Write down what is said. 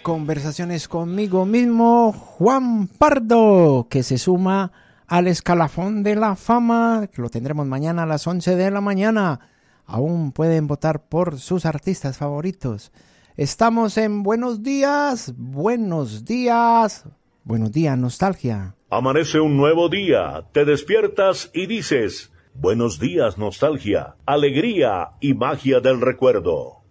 Conversaciones conmigo mismo, Juan Pardo, que se suma al escalafón de la fama, que lo tendremos mañana a las 11 de la mañana. Aún pueden votar por sus artistas favoritos. Estamos en Buenos Días, nostalgia. Amanece un nuevo día, te despiertas y dices, buenos días, nostalgia, alegría y magia del recuerdo.